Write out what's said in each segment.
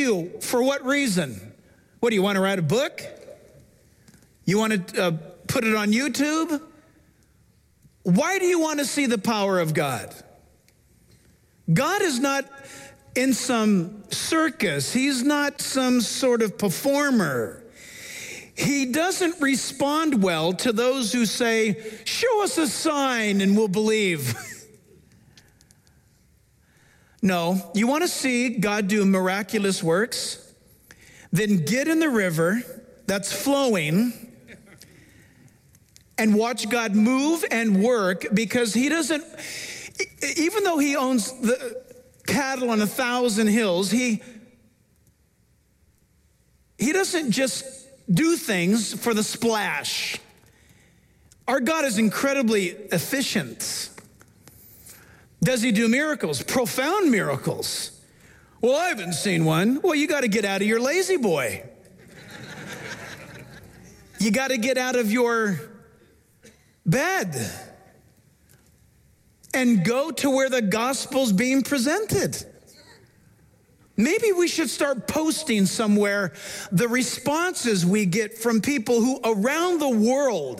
you. For what reason? What, do you want to write a book? You want to put it on YouTube? Why do you want to see the power of God? God is not in some circus. He's not some sort of performer. He doesn't respond well to those who say, show us a sign and we'll believe. No, you want to see God do miraculous works? Then get in the river that's flowing and watch God move and work, because he doesn't, even though he owns the cattle on 1,000 hills, he doesn't just do things for the splash. Our God is incredibly efficient. Does he do miracles? Profound miracles. Well, I haven't seen one. Well, you got to get out of your lazy boy. You got to get out of your bed and go to where the gospel's being presented. Maybe we should start posting somewhere the responses we get from people who around the world,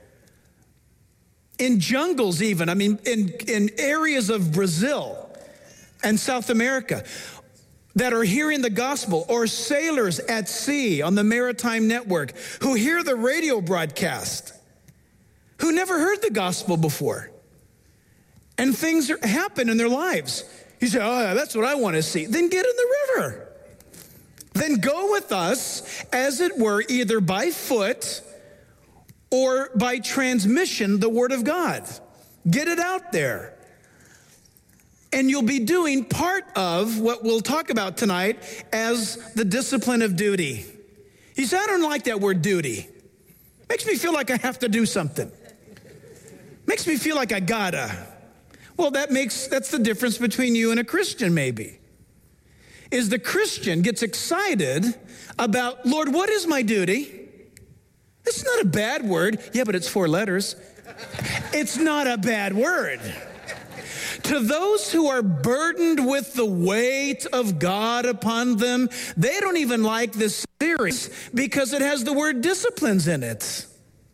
in jungles even, in areas of Brazil and South America, that are hearing the gospel, or sailors at sea on the Maritime Network who hear the radio broadcast, who never heard the gospel before. And things happen in their lives. You say, oh, that's what I want to see. Then get in the river. Then go with us, as it were, either by foot or by transmission, the word of God. Get it out there. And you'll be doing part of what we'll talk about tonight as the discipline of duty. He said, I don't like that word duty. Makes me feel like I have to do something. Makes me feel like I gotta. Well, that's the difference between you and a Christian, maybe. Is the Christian gets excited about, Lord, what is my duty? It's not a bad word. Yeah, but it's 4 letters. It's not a bad word. To those who are burdened with the weight of God upon them, they don't even like this series because it has the word disciplines in it,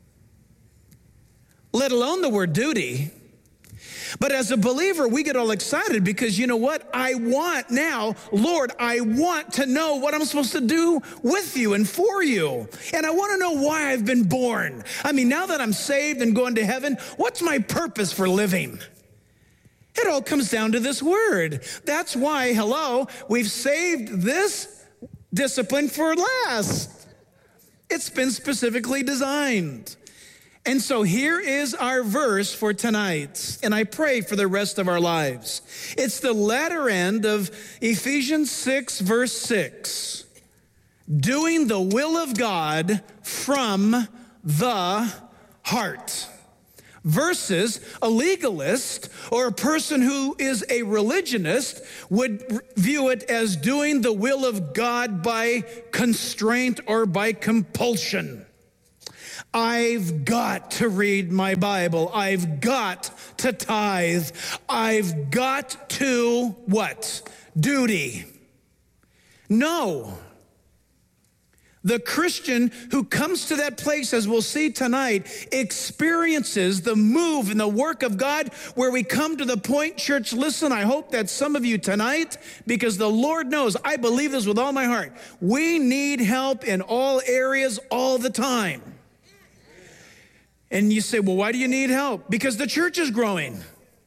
let alone the word duty. But as a believer, we get all excited because you know what? I want now, Lord, I want to know what I'm supposed to do with you and for you. And I want to know why I've been born. Now that I'm saved and going to heaven, what's my purpose for living? It all comes down to this word. That's why, we've saved this discipline for last. It's been specifically designed. And so here is our verse for tonight, and I pray for the rest of our lives. It's the latter end of Ephesians 6, verse 6. Doing the will of God from the heart. Versus a legalist or a person who is a religionist would view it as doing the will of God by constraint or by compulsion. I've got to read my Bible. I've got to tithe. I've got to what? Duty. No. The Christian who comes to that place, as we'll see tonight, experiences the move and the work of God where we come to the point, church, listen, I hope that some of you tonight, because the Lord knows, I believe this with all my heart, we need help in all areas all the time. And you say, well, why do you need help? Because the church is growing.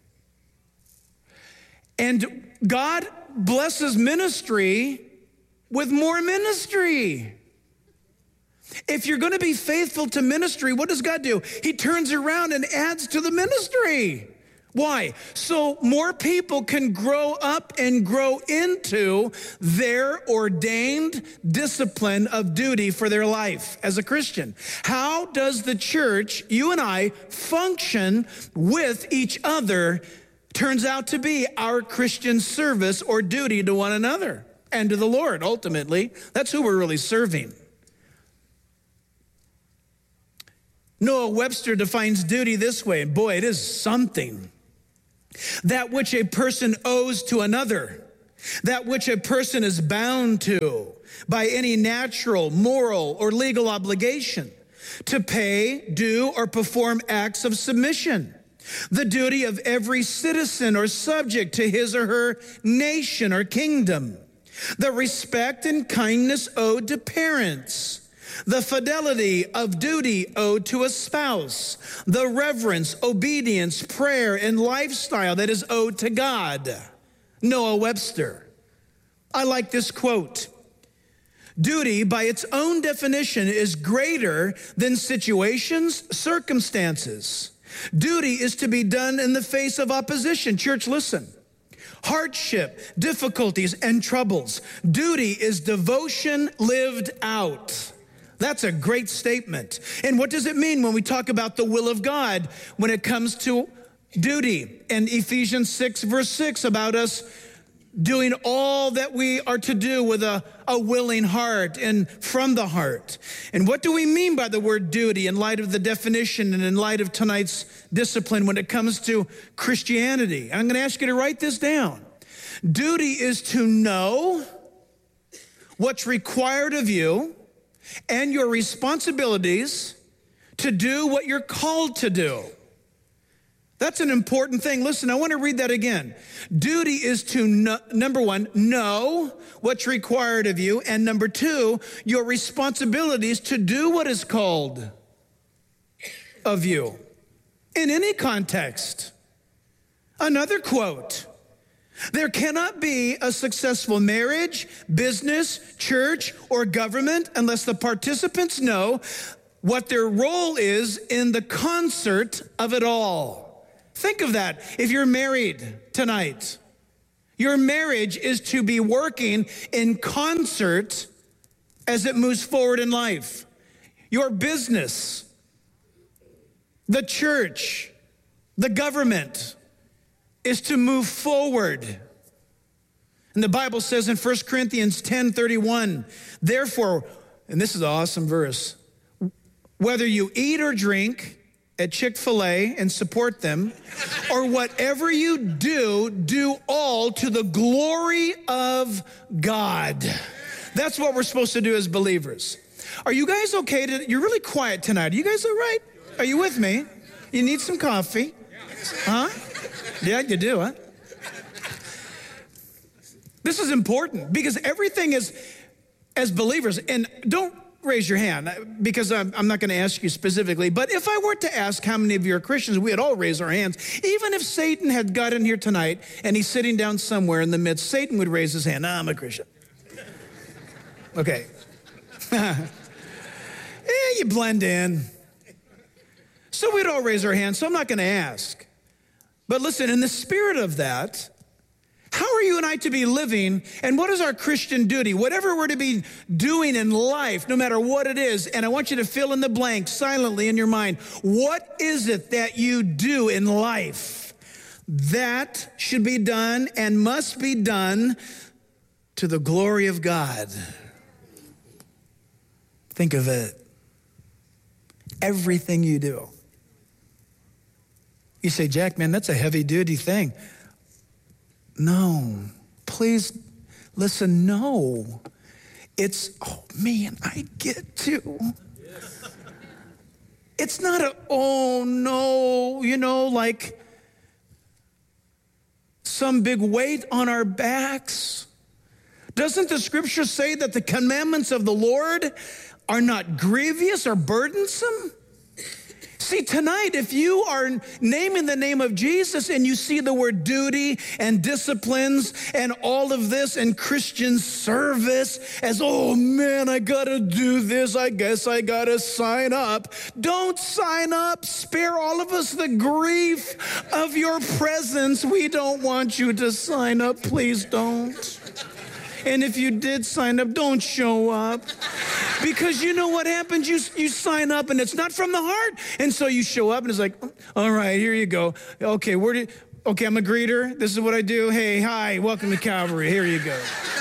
And God blesses ministry with more ministry. If you're going to be faithful to ministry, what does God do? He turns around and adds to the ministry. Why? So more people can grow up and grow into their ordained discipline of duty for their life as a Christian. How does the church, you and I, function with each other? Turns out to be our Christian service or duty to one another and to the Lord, ultimately. That's who we're really serving. Noah Webster defines duty this way, and boy, it is something. That which a person owes to another, that which a person is bound to by any natural, moral, or legal obligation, to pay, do, or perform acts of submission. The duty of every citizen or subject to his or her nation or kingdom. The respect and kindness owed to parents. The fidelity of duty owed to a spouse. The reverence, obedience, prayer, and lifestyle that is owed to God. Noah Webster. I like this quote. Duty, by its own definition, is greater than situations, circumstances. Duty is to be done in the face of opposition. Church, listen. Hardship, difficulties, and troubles. Duty is devotion lived out. That's a great statement. And what does it mean when we talk about the will of God when it comes to duty? And Ephesians 6, verse 6, about us doing all that we are to do with a willing heart and from the heart. And what do we mean by the word duty in light of the definition and in light of tonight's discipline when it comes to Christianity? I'm going to ask you to write this down. Duty is to know what's required of you and your responsibilities to do what you're called to do. That's an important thing. Listen, I want to read that again. Duty is to, number one, know what's required of you, and number two, your responsibilities to do what is called of you in any context. Another quote, there cannot be a successful marriage, business, church, or government unless the participants know what their role is in the concert of it all. Think of that. If you're married tonight, your marriage is to be working in concert as it moves forward in life. Your business, the church, the government is to move forward. And the Bible says in 1 Corinthians 10:31, therefore, and this is an awesome verse, whether you eat or drink at Chick-fil-A and support them, or whatever you do, do all to the glory of God. That's what we're supposed to do as believers. Are you guys okay? You're really quiet tonight. Are you guys all right? Are you with me? You need some coffee? Huh? Yeah, you do, huh? This is important because everything is, as believers, and don't raise your hand because I'm not going to ask you specifically, but if I were to ask how many of you are Christians, we'd all raise our hands. Even if Satan had got in here tonight and he's sitting down somewhere in the midst, Satan would raise his hand. I'm a Christian. Okay. You blend in. So we'd all raise our hands, so I'm not going to ask. But listen, in the spirit of that, how are you and I to be living, and what is our Christian duty? Whatever we're to be doing in life, no matter what it is, and I want you to fill in the blank silently in your mind. What is it that you do in life that should be done and must be done to the glory of God? Think of it. Everything you do. You say, Jack, man, that's a heavy duty thing. No, please listen, no. It's, oh man, I get to. It's not a, oh no, like some big weight on our backs. Doesn't the scripture say that the commandments of the Lord are not grievous or burdensome? See, tonight, if you are naming the name of Jesus and you see the word duty and disciplines and all of this and Christian service as, oh man, I gotta do this, I guess I gotta sign up. Don't sign up. Spare all of us the grief of your presence. We don't want you to sign up. Please don't. And if you did sign up, don't show up. Because you know what happens? You sign up and it's not from the heart. And so you show up and it's like, all right, here you go. Okay, I'm a greeter. This is what I do. Hey, hi, welcome to Calvary. Here you go.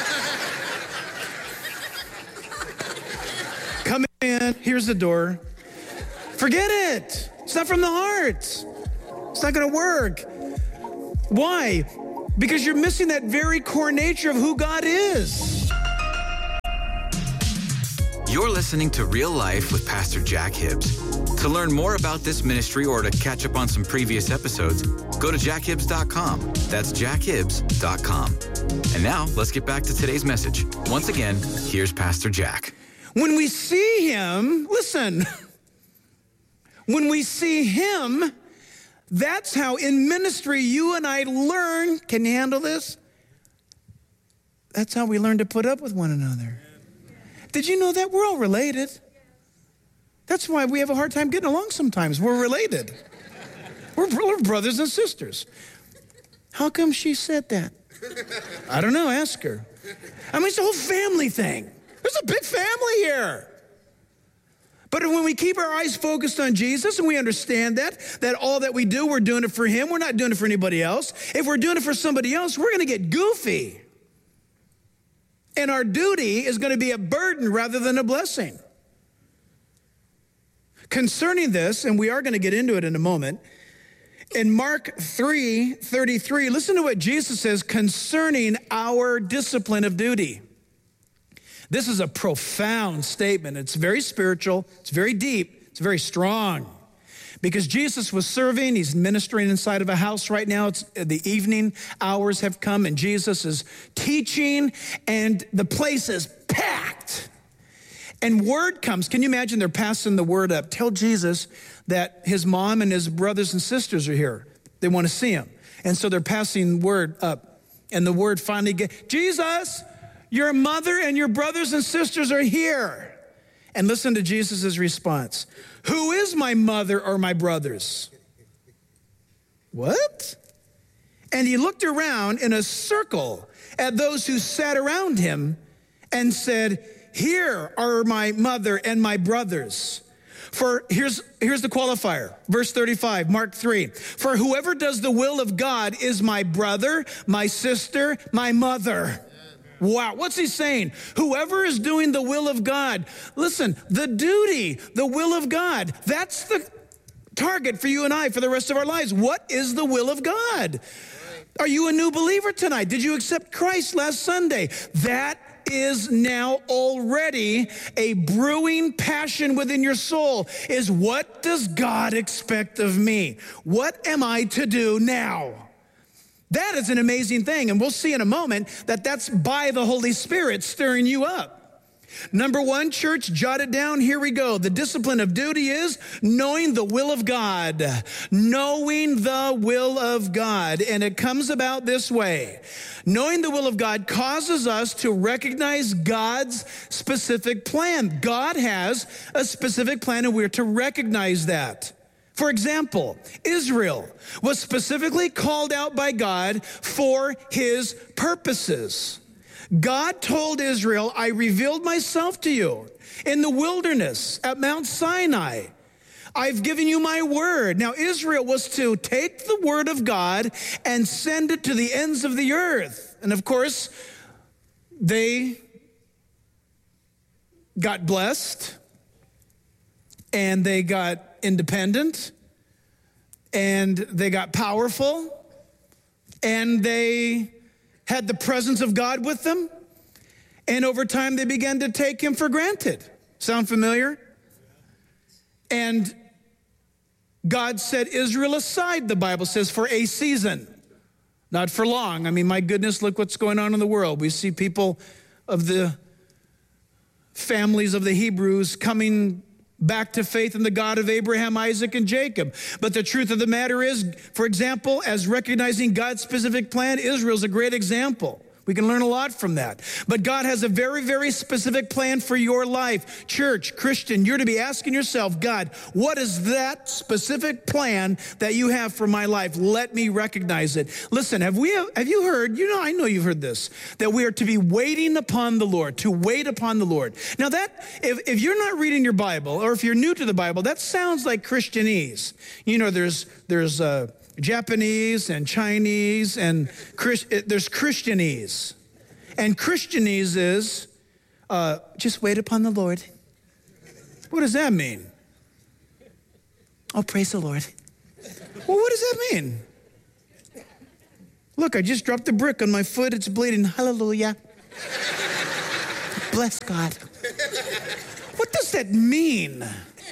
Come in. Here's the door. Forget it. It's not from the heart. It's not going to work. Why? because you're missing that very core nature of who God is. You're listening to Real Life with Pastor Jack Hibbs. To learn more about this ministry or to catch up on some previous episodes, go to jackhibbs.com. That's jackhibbs.com. And now, let's get back to today's message. Once again, here's Pastor Jack. When we see him, listen, when we see him, that's how in ministry you and I learn. Can you handle this? That's how we learn to put up with one another. Did you know that? We're all related. That's why we have a hard time getting along sometimes. We're related. We're brothers and sisters. How come she said that? I don't know. Ask her. I mean, it's a whole family thing. There's a big family here. But when we keep our eyes focused on Jesus and we understand that all that we do, we're doing it for him. We're not doing it for anybody else. If we're doing it for somebody else, we're going to get goofy. And our duty is going to be a burden rather than a blessing. Concerning this, and we are going to get into it in a moment, in Mark 3:33, listen to what Jesus says concerning our discipline of duty. This is a profound statement. It's very spiritual. It's very deep. It's very strong. Because Jesus was serving, he's ministering inside of a house right now. It's the evening hours have come and Jesus is teaching and the place is packed. And word comes. Can you imagine they're passing the word up? Tell Jesus that his mom and his brothers and sisters are here. They want to see him. And so they're passing word up. And the word finally gets, Jesus, your mother and your brothers and sisters are here. And listen to Jesus' response. Who is my mother or my brothers? What? And he looked around in a circle at those who sat around him and said, here are my mother and my brothers. For here's the qualifier, verse 35, Mark 3. For whoever does the will of God is my brother, my sister, my mother. Wow, what's he saying? Whoever is doing the will of God. Listen, the duty, the will of God, that's the target for you and I for the rest of our lives. What is the will of God? Are you a new believer tonight? Did you accept Christ last Sunday? That is now already a brewing passion within your soul is what does God expect of me? What am I to do now? That is an amazing thing, and we'll see in a moment that that's by the Holy Spirit stirring you up. Number one, church, jot it down. Here we go. The discipline of duty is knowing the will of God. Knowing the will of God. And it comes about this way. Knowing the will of God causes us to recognize God's specific plan. God has a specific plan, and we're to recognize that. For example, Israel was specifically called out by God for his purposes. God told Israel, I revealed myself to you in the wilderness at Mount Sinai. I've given you my word. Now, Israel was to take the word of God and send it to the ends of the earth. And of course, they got blessed and they got independent, and they got powerful, and they had the presence of God with them, and over time they began to take him for granted. Sound familiar? And God set Israel aside, the Bible says, for a season, not for long. I mean, my goodness, look what's going on in the world. We see people of the families of the Hebrews coming back to faith in the God of Abraham, Isaac, and Jacob. But the truth of the matter is, for example, as recognizing God's specific plan, Israel's a great example. We can learn a lot from that. But God has a very, very specific plan for your life. Church, Christian, you're to be asking yourself, God, what is that specific plan that you have for my life? Let me recognize it. Listen, have you heard, I know you've heard this, that we are to be waiting upon the Lord, to wait upon the Lord. Now that, if you're not reading your Bible, or if you're new to the Bible, that sounds like Christianese. There's Japanese and Chinese and there's Christianese. And Christianese is just wait upon the Lord. What does that mean? Oh, praise the Lord. Well, what does that mean? Look, I just dropped the brick on my foot. It's bleeding. Hallelujah. Bless God. What does that mean?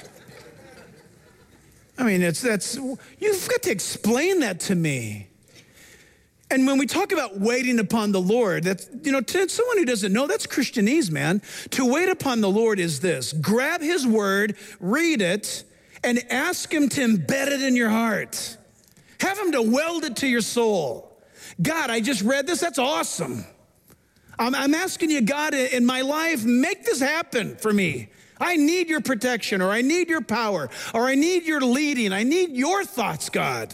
I mean, you've got to explain that to me. And when we talk about waiting upon the Lord, that's, to someone who doesn't know, that's Christianese, man. To wait upon the Lord is this: grab his word, read it, and ask him to embed it in your heart. Have him to weld it to your soul. God, I just read this. That's awesome. I'm asking you, God, in my life, make this happen for me. I need your protection, or I need your power, or I need your leading. I need your thoughts, God.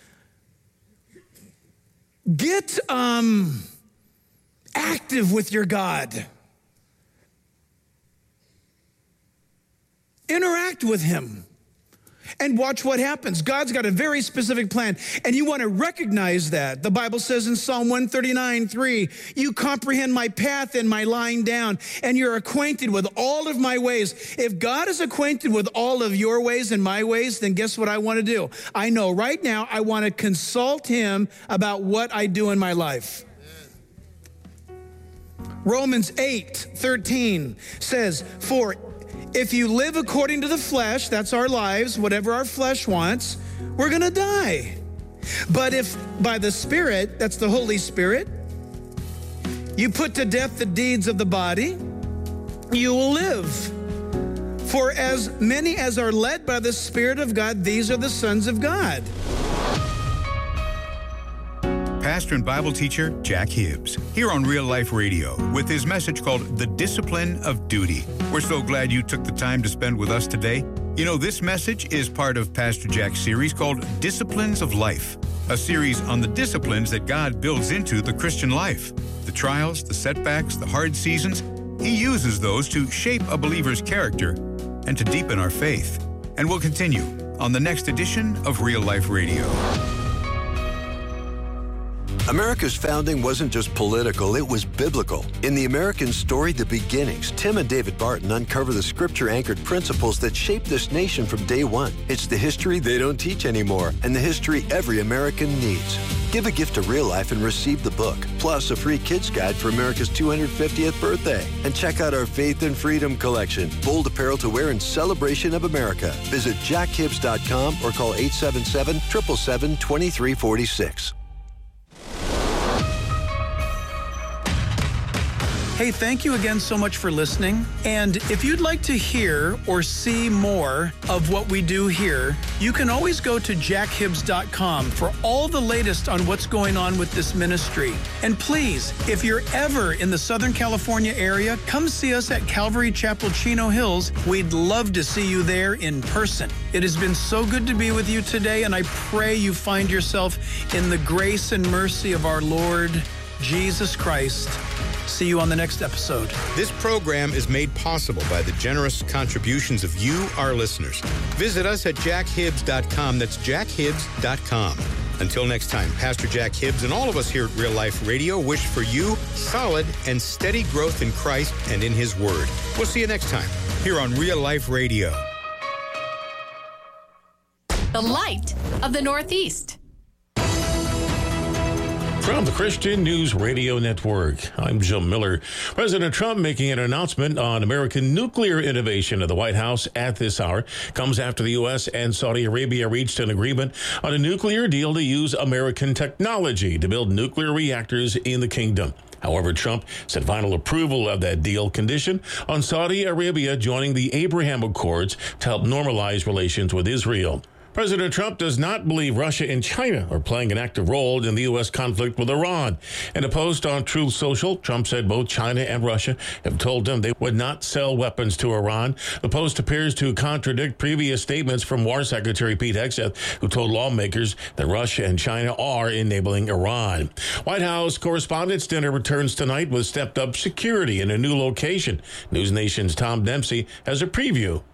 Get active with your God. Interact with him and watch what happens. God's got a very specific plan, and you want to recognize that. The Bible says in Psalm 139:3, you comprehend my path and my lying down, and you're acquainted with all of my ways. If God is acquainted with all of your ways and my ways, then guess what I want to do? I know right now I want to consult him about what I do in my life. Romans 8:13 says, for if you live according to the flesh, that's our lives, whatever our flesh wants, we're going to die. But if by the Spirit, that's the Holy Spirit, you put to death the deeds of the body, you will live. For as many as are led by the Spirit of God, these are the sons of God. Pastor and Bible teacher Jack Hibbs, here on Real Life Radio with his message called The Discipline of Duty. We're so glad you took the time to spend with us today. This message is part of Pastor Jack's series called Disciplines of Life, a series on the disciplines that God builds into the Christian life. The trials, the setbacks, the hard seasons, he uses those to shape a believer's character and to deepen our faith. And we'll continue on the next edition of Real Life Radio. America's founding wasn't just political, it was biblical. In the American story, The Beginnings, Tim and David Barton uncover the scripture-anchored principles that shaped this nation from day one. It's the history they don't teach anymore, and the history every American needs. Give a gift to Real Life and receive the book, plus a free kids guide for America's 250th birthday. And check out our Faith and Freedom collection, bold apparel to wear in celebration of America. Visit jackhibbs.com or call 877-777-2346. Hey, thank you again so much for listening. And if you'd like to hear or see more of what we do here, you can always go to jackhibbs.com for all the latest on what's going on with this ministry. And please, if you're ever in the Southern California area, come see us at Calvary Chapel, Chino Hills. We'd love to see you there in person. It has been so good to be with you today, and I pray you find yourself in the grace and mercy of our Lord Jesus Christ. See you on the next episode. This program is made possible by the generous contributions of you, our listeners. Visit us at jackhibbs.com. That's jackhibbs.com. Until next time, Pastor Jack Hibbs and all of us here at Real Life Radio wish for you solid and steady growth in Christ and in His Word. We'll see you next time here on Real Life Radio. The light of the Northeast. From the Christian News Radio Network, I'm Jim Miller. President Trump making an announcement on American nuclear innovation at the White House at this hour comes after the U.S. and Saudi Arabia reached an agreement on a nuclear deal to use American technology to build nuclear reactors in the kingdom. However, Trump said final approval of that deal conditioned on Saudi Arabia joining the Abraham Accords to help normalize relations with Israel. President Trump does not believe Russia and China are playing an active role in the U.S. conflict with Iran. In a post on Truth Social, Trump said both China and Russia have told him they would not sell weapons to Iran. The post appears to contradict previous statements from War Secretary Pete Hegseth, who told lawmakers that Russia and China are enabling Iran. White House Correspondents' Dinner returns tonight with stepped-up security in a new location. News Nation's Tom Dempsey has a preview.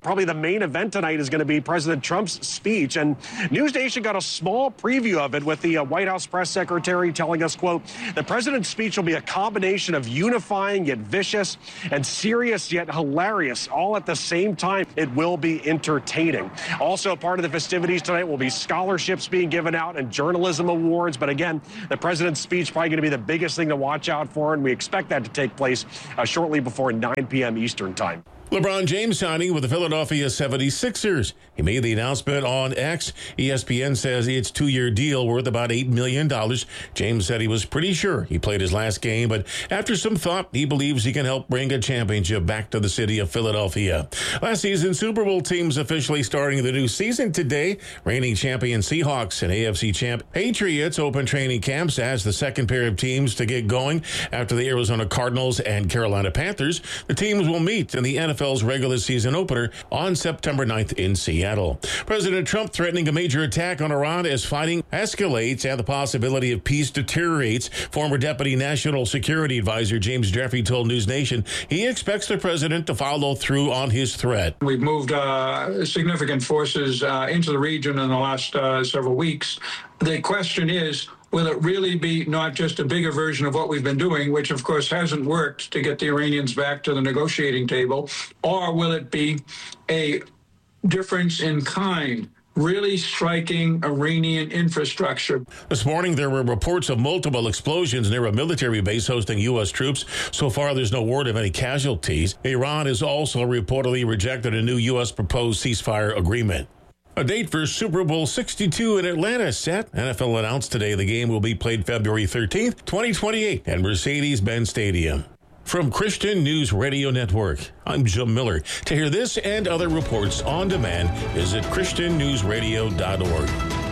probably the main event tonight is going to be President Trump's speech. And News Nation got a small preview of it with the White House press secretary telling us, quote, the president's speech will be a combination of unifying yet vicious and serious yet hilarious all at the same time. It will be entertaining. Also, part of the festivities tonight will be scholarships being given out and journalism awards. But again, the president's speech probably going to be the biggest thing to watch out for, and we expect that to take place shortly before 9 p.m. Eastern time. LeBron James signing with the Philadelphia 76ers. He made the announcement on X. ESPN says it's a 2-year deal worth about $8 million. James said he was pretty sure he played his last game, but after some thought, he believes he can help bring a championship back to the city of Philadelphia. Last season's Super Bowl teams officially starting the new season today. Reigning champion Seahawks and AFC champ Patriots open training camps as the second pair of teams to get going after the Arizona Cardinals and Carolina Panthers. The teams will meet in the NFL's regular season opener on September 9th in Seattle. President Trump threatening a major attack on Iran as fighting escalates and the possibility of peace deteriorates. Former Deputy National Security Advisor James Jeffrey told News Nation he expects the president to follow through on his threat. We've moved significant forces into the region in the last several weeks. The question is, will it really be not just a bigger version of what we've been doing, which of course hasn't worked to get the Iranians back to the negotiating table, or will it be a difference in kind, really striking Iranian infrastructure? This morning, there were reports of multiple explosions near a military base hosting U.S. troops. So far, there's no word of any casualties. Iran has also reportedly rejected a new U.S. proposed ceasefire agreement. A date for Super Bowl 62 in Atlanta set. NFL announced today the game will be played February 13th, 2028 at Mercedes-Benz Stadium. From Christian News Radio Network, I'm Jim Miller. To hear this and other reports on demand, visit ChristianNewsRadio.org.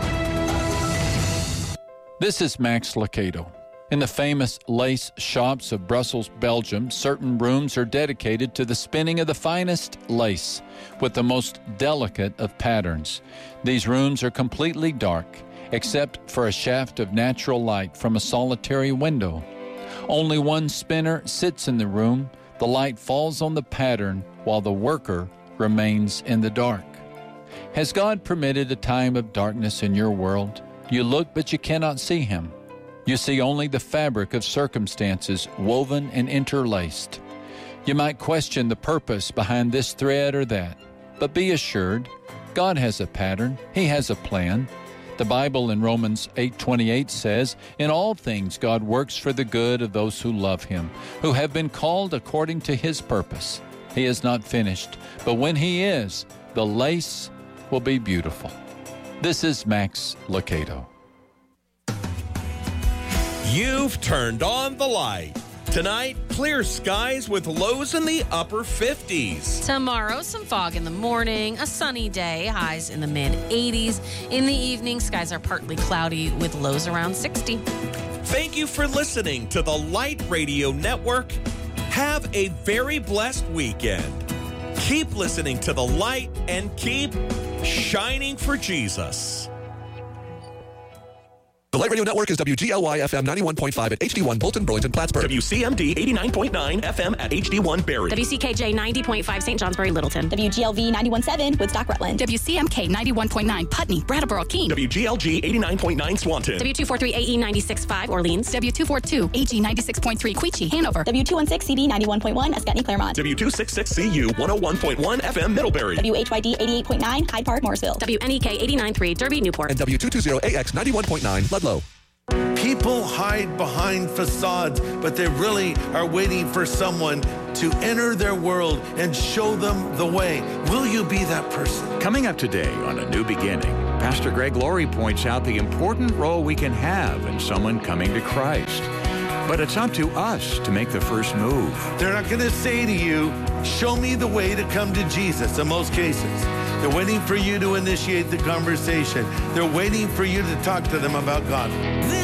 This is Max Lucado. In the famous lace shops of Brussels, Belgium, certain rooms are dedicated to the spinning of the finest lace with the most delicate of patterns. These rooms are completely dark, except for a shaft of natural light from a solitary window. Only one spinner sits in the room. The light falls on the pattern while the worker remains in the dark. Has God permitted a time of darkness in your world? You look, but you cannot see Him. You see only the fabric of circumstances woven and interlaced. You might question the purpose behind this thread or that, but be assured, God has a pattern. He has a plan. The Bible in Romans 8:28 says, in all things God works for the good of those who love Him, who have been called according to His purpose. He is not finished, but when He is, the lace will be beautiful. This is Max Lucado. You've turned on the light. Tonight, clear skies with lows in the upper 50s. Tomorrow, some fog in the morning, a sunny day, highs in the mid-80s. In the evening, skies are partly cloudy with lows around 60. Thank you for listening to the Light Radio Network. Have a very blessed weekend. Keep listening to the light and keep shining for Jesus. The Light Radio Network is WGLY FM 91.5 at HD1 Bolton, Burlington, Plattsburgh. WCMD 89.9 FM at HD1 Barrie. WCKJ 90.5 St. Johnsbury, Littleton. WGLV 91.7 Woodstock, Rutland. WCMK 91.9 Putney, Brattleboro, Keene. WGLG 89.9 Swanton. W243 AE 96.5 Orleans. W242 AG 96.3 Queechee, Hanover. W216 CD 91.1 Escutney, Claremont. W266 CU 101.1 FM Middlebury. WHYD 88.9 Hyde Park, Morrisville. WNEK 89.3 Derby, Newport. And W220 AX 91.9 Ludlow. People hide behind facades, but they really are waiting for someone to enter their world and show them the way. Will you be that person? Coming up today on A New Beginning, Pastor Greg Laurie points out the important role we can have in someone coming to Christ. But it's up to us to make the first move. They're not going to say to you, show me the way to come to Jesus in most cases. They're waiting for you to initiate the conversation. They're waiting for you to talk to them about God.